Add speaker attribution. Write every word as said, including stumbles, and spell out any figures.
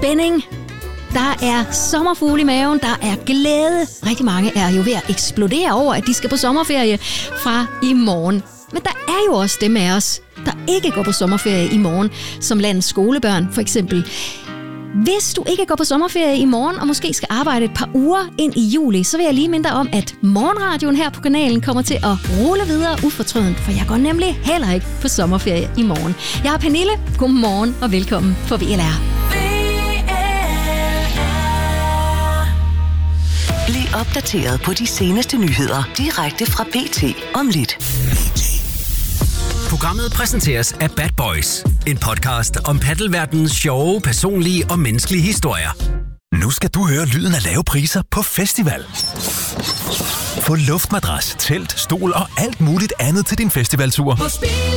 Speaker 1: spænding. Der er sommerfugle i maven, der er glæde. Rigtig mange er jo ved at eksplodere over, at de skal på sommerferie fra i morgen. Men der er jo også dem af os, der ikke går på sommerferie i morgen, som landets skolebørn for eksempel. Hvis du ikke går på sommerferie i morgen, og måske skal arbejde et par uger ind i juli, så vil jeg lige minde dig om, at morgenradioen her på kanalen kommer til at rulle videre ufortrødent, for jeg går nemlig heller ikke på sommerferie i morgen. Jeg er Pernille. Godmorgen og velkommen på V L R.
Speaker 2: Bliv opdateret på de seneste nyheder direkte fra B T om lidt.
Speaker 3: Programmet præsenteres af Bad Boys, en podcast om paddelverdenens sjove, personlige og menneskelige historier.
Speaker 4: Nu skal du høre lyden af lave priser på festival. Få luftmadras, telt, stol og alt muligt andet til din festivaltur.